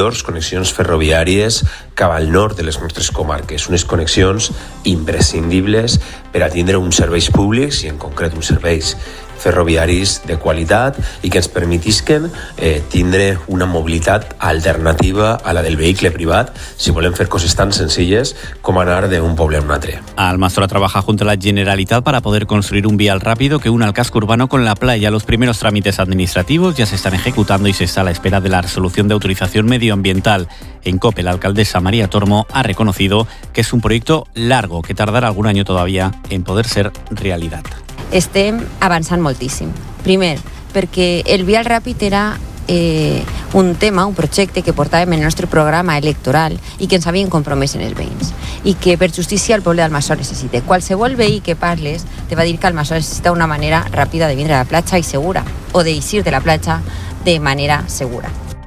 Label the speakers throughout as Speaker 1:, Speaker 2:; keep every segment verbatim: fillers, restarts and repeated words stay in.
Speaker 1: millors connexions ferroviàries cap al nord de les nostres comarques, unes connexions imprescindibles per a tindre uns serveis públics i en concret uns serveis ferroviaris de qualitat i que ens permetisquen eh, tindre una mobilitat alternativa a la del vehicle privat si volem fer coses tan sencilles com anar d'un poble a un altre.
Speaker 2: Almassora trabaja junto a la Generalitat para poder construir un vial rápido que una el casco urbano con la playa. Los primeros trámites administrativos ya se están ejecutando y se está a la espera de la resolución de autorización medioambiental. En COPE, la alcaldesa María Tormo ha reconocido que es un proyecto largo que tardarà algun any todavía en poder ser realidad.
Speaker 3: Estem avançant moltíssim. Primer, perquè el vial ràpid era eh, un tema, un projecte que portàvem en el nostre programa electoral i que ens havien compromès en els veïns. I que per justícia el poble d'Almassora necessita. Qualsevol veí que parles te va dir que Almassora necessita una manera ràpida de vindre a la platja i segura, o de eixir de la platja de manera segura.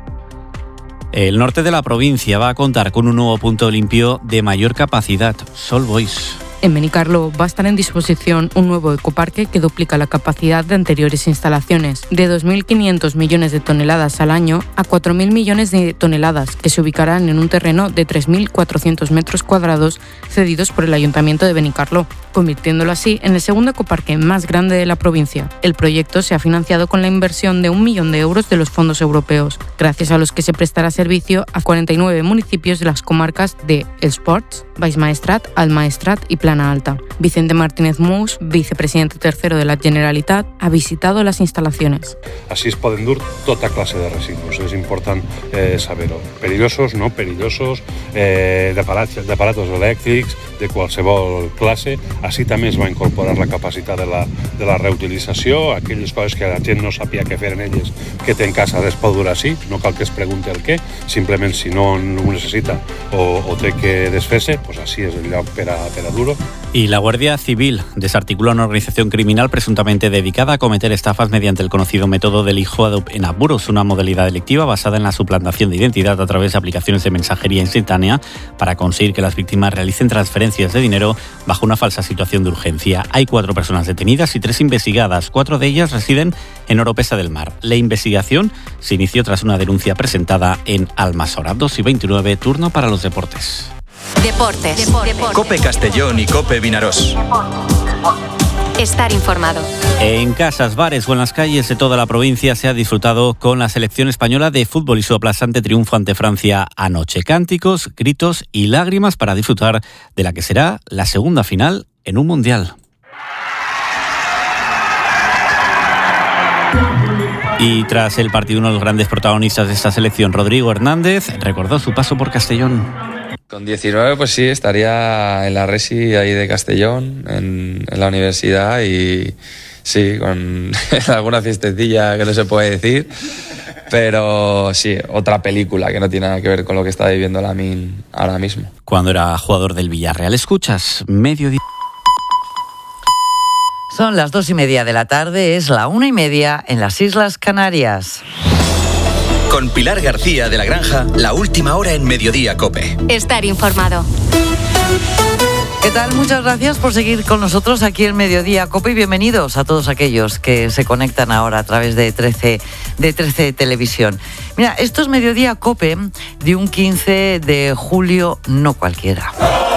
Speaker 2: El norte de la provincia va a contar con un nuevo punto limpio de mayor capacidad, Sol Boys.
Speaker 4: En Benicarló va a estar en disposición un nuevo ecoparque que duplica la capacidad de anteriores instalaciones, de dos mil quinientos millones de toneladas al año a cuatro mil millones de toneladas, que se ubicarán en un terreno de tres mil cuatrocientos metros cuadrados cedidos por el Ayuntamiento de Benicarló, convirtiéndolo así en el segundo ecoparque más grande de la provincia. El proyecto se ha financiado con la inversión de un millón de euros de los fondos europeos, gracias a los que se prestará servicio a cuarenta y nueve municipios de las comarcas de Els Ports, Baix Maestrat, Alt Maestrat y Plana Alta. Vicente Martínez Mous, vicepresidente tercero de la Generalitat, ha visitado las instalaciones.
Speaker 5: Així es poden dur tota classe de residus, és important eh, saber-ho. Perillosos, no perillosos, eh, d'aparatos, d'aparatos elèctrics, de qualsevol classe. Així també es va incorporar la capacitat de la, de la reutilització, aquelles coses que la gent no sabia què fer en elles, que té en casa es pot dur així, no cal que es pregunti el què, simplement si no ho necessita o, o té que desfer-se, pues així és el lloc per a, per a dur-ho.
Speaker 2: Y la Guardia Civil desarticuló una organización criminal presuntamente dedicada a cometer estafas mediante el conocido método del hijo en apuros, una modalidad delictiva basada en la suplantación de identidad a través de aplicaciones de mensajería instantánea para conseguir que las víctimas realicen transferencias de dinero bajo una falsa situación de urgencia. Hay cuatro personas detenidas y tres investigadas. Cuatro de ellas residen en Oropesa del Mar. La investigación se inició tras una denuncia presentada en Almassora. dos y veintinueve, turno para los deportes.
Speaker 6: Deportes. Deportes.
Speaker 7: COPE Castellón y COPE Vinarós.
Speaker 6: Estar informado.
Speaker 2: En casas, bares o en las calles de toda la provincia se ha disfrutado con la selección española de fútbol y su aplastante triunfo ante Francia anoche. Cánticos, gritos y lágrimas para disfrutar de la que será la segunda final en un mundial. Y tras el partido, uno de los grandes protagonistas de esta selección, Rodrigo Hernández, recordó su paso por Castellón.
Speaker 8: Con diecinueve, pues sí, estaría en la Resi ahí de Castellón, en, en la universidad, y sí, con alguna fiestecilla que no se puede decir, pero sí, otra película que no tiene nada que ver con lo que está viviendo Lamine ahora mismo.
Speaker 2: Cuando era jugador del Villarreal, escuchas Mediodía.
Speaker 9: Son las dos y media de la tarde, es la una y media en las Islas Canarias.
Speaker 7: Con Pilar García de la Granja, la última hora en Mediodía COPE.
Speaker 6: Estar informado.
Speaker 9: ¿Qué tal? Muchas gracias por seguir con nosotros aquí en Mediodía COPE y bienvenidos a todos aquellos que se conectan ahora a través de trece, de trece Televisión. Mira, esto es Mediodía COPE de un quince de julio, no cualquiera.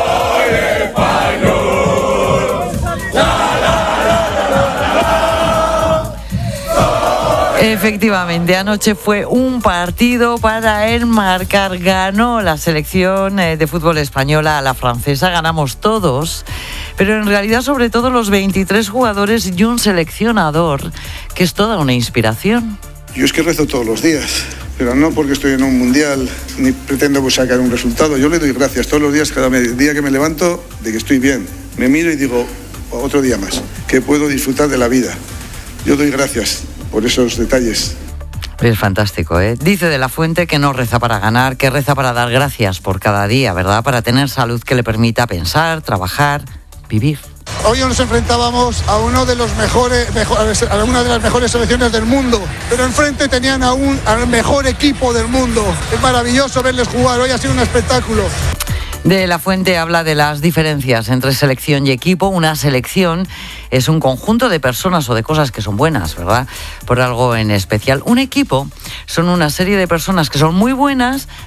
Speaker 9: Efectivamente, anoche fue un partido para enmarcar. Ganó la selección de fútbol española a la francesa, ganamos todos, pero en realidad sobre todo los veintitrés jugadores y un seleccionador, que es toda una inspiración.
Speaker 10: Yo es que rezo todos los días, pero no porque estoy en un mundial ni pretendo pues sacar un resultado. Yo le doy gracias todos los días, cada día que me levanto, de que estoy bien. Me miro y digo, otro día más, que puedo disfrutar de la vida. Yo doy gracias por esos detalles.
Speaker 9: Es fantástico, ¿eh? Dice De la Fuente que no reza para ganar, que reza para dar gracias por cada día, ¿verdad? Para tener salud que le permita pensar, trabajar, vivir.
Speaker 10: Hoy nos enfrentábamos a uno de los mejores, mejores, a una de las mejores selecciones del mundo, pero enfrente tenían a un, al mejor equipo del mundo. Es maravilloso verles jugar, hoy ha sido un espectáculo.
Speaker 9: De la Fuente habla de las diferencias entre selección y equipo. Una selección es un conjunto de personas o de cosas que son buenas, ¿verdad? Por algo en especial. Un equipo son una serie de personas que son muy buenas,